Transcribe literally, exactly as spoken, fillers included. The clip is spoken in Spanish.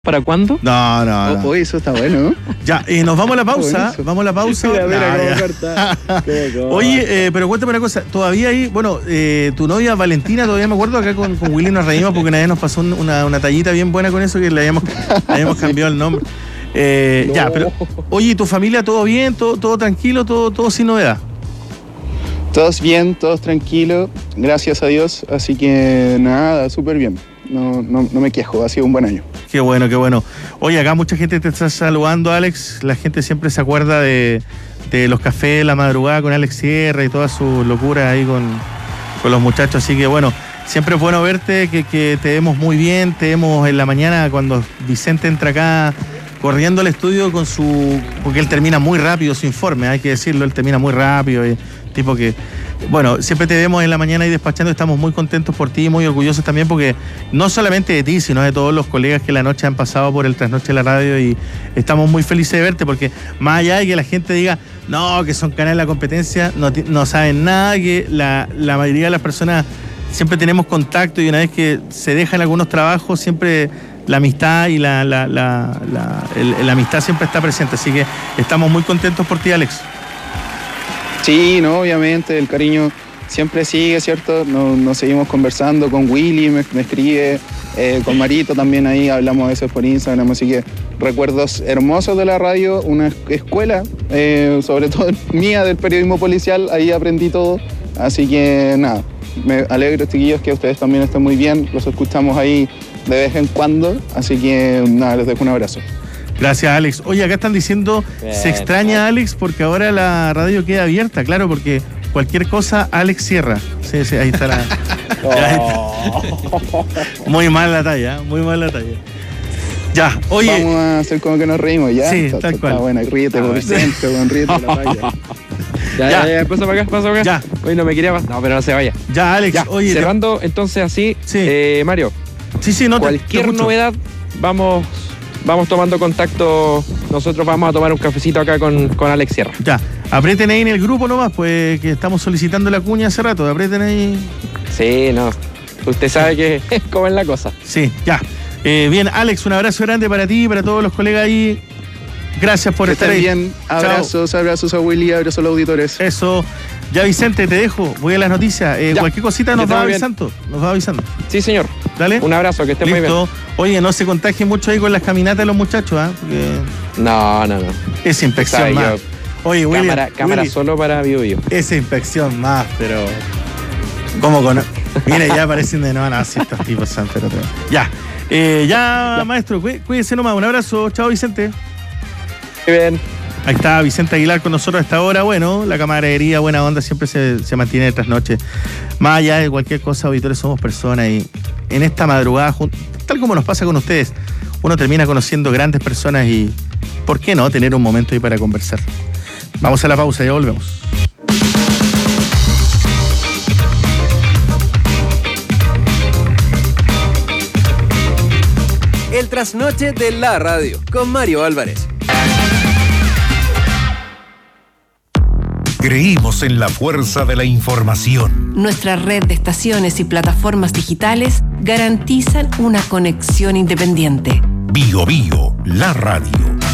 ¿Para cuándo? No, no, no. Oh, eso está bueno. Ya, eh, nos vamos a la pausa. Bueno, vamos a la pausa. Mira, mira Nah, cómo ya. corta. Cómo corta. Oye, eh, pero cuéntame una cosa. Todavía hay, bueno, eh, tu novia Valentina, todavía me acuerdo, acá con, con Willy nos reímos porque una vez nos pasó un- una, una tallita bien buena con eso que le habíamos, le habíamos cambiado el nombre. Eh, No. Ya, pero, oye, ¿tu familia todo bien? ¿Todo, todo tranquilo? ¿Todo, todo sin novedad? Todos bien, todos tranquilos, gracias a Dios. Así que nada, súper bien. No, no, no me quejo, ha sido un buen año. Qué bueno, qué bueno. Oye, acá mucha gente te está saludando, Alex. La gente siempre se acuerda de, de los cafés de la madrugada con Alex Sierra y todas sus locuras ahí con, con los muchachos. Así que bueno, siempre es bueno verte, que, que te vemos muy bien. Te vemos en la mañana cuando Vicente entra acá corriendo al estudio con su... Porque él termina muy rápido su informe, hay que decirlo, él termina muy rápido. Y, tipo que... Bueno, siempre te vemos en la mañana ahí despachando, estamos muy contentos por ti, muy orgullosos también porque no solamente de ti, sino de todos los colegas que la noche han pasado por el Trasnoche de la Radio y estamos muy felices de verte porque más allá de que la gente diga, no, que son canales de la competencia, no, ti- no saben nada, que la, la mayoría de las personas siempre tenemos contacto y una vez que se dejan algunos trabajos, siempre la amistad y la, la, la, la, el- la amistad siempre está presente, así que estamos muy contentos por ti, Alex. Sí, no, obviamente, el cariño siempre sigue, ¿cierto? Nos, nos seguimos conversando con Willy, me, me escribe, eh, con Marito también ahí, hablamos a veces por Instagram, así que recuerdos hermosos de la radio, una es- escuela, eh, sobre todo mía del periodismo policial, ahí aprendí todo, así que nada, me alegro, chiquillos, que ustedes también estén muy bien, los escuchamos ahí de vez en cuando, así que nada, les dejo un abrazo. Gracias, Alex. Oye, acá están diciendo, Bien, se extraña a Alex porque ahora la radio queda abierta, claro, porque cualquier cosa, Alex Sierra. Sí, sí, ahí está la... ahí está. Muy mal la talla, ¿eh? Muy mal la talla. Ya, oye, Vamos a hacer como que nos reímos, ¿ya? Sí, Está- tal está cual. buena, ríete, Ah, por bueno. Vicente, weón, ríete de la talla. Ya, Ya. ya, ya, pasa para acá, pasa para acá. Ya. Hoy no me quería pasar. No, pero no se vaya. ya, Alex, Ya, oye, te- cerrando entonces así, Sí. eh, Mario, sí, sí, no te- te cualquier escucho. novedad, vamos, vamos tomando contacto. Nosotros vamos a tomar un cafecito acá con, con Alex Sierra. Ya, aprieten ahí en el grupo nomás, pues que estamos solicitando la cuña hace rato, aprieten ahí. Sí, no. Usted sabe que cómo es la cosa. Sí, ya. Eh, bien, Alex, un abrazo grande para ti, para todos los colegas ahí. Gracias por Que estar estén ahí. bien, abrazos, abrazos a Willy, abrazos a los auditores. Eso. Ya, Vicente, te dejo. Voy a las noticias. Eh, Ya. cualquier cosita Que nos esté va muy bien. avisando. Nos va avisando. Sí, señor. Dale. Un abrazo, que esté muy bien. Listo. Oye, no se contagien mucho ahí con las caminatas de los muchachos, ¿ah? Porque No, no, no. esa infección Sabe, más. yo- Oye, William, Cámara, cámara Willy, solo para Bio Bio. esa infección más, pero... ¿Cómo con...? Mira, ya aparecen de nuevo. No, sí, estos tipos son, pero... pero- Ya. Eh, ya, maestro, cuí- cuídense nomás. Un abrazo. Chao, Vicente. Muy bien. Ahí está Vicente Aguilar con nosotros a esta hora. Bueno, la camaradería, buena onda, siempre se, se mantiene de trasnoche. Más allá de cualquier cosa, auditores, somos personas y en esta madrugada, jun- tal como nos pasa con ustedes, uno termina conociendo grandes personas y, ¿por qué no?, tener un momento ahí para conversar. Vamos a la pausa, ya volvemos. El trasnoche de la radio con Mario Álvarez. Creímos en la fuerza de la información. Nuestra red de estaciones y plataformas digitales garantizan una conexión independiente. Bio Bio, la radio.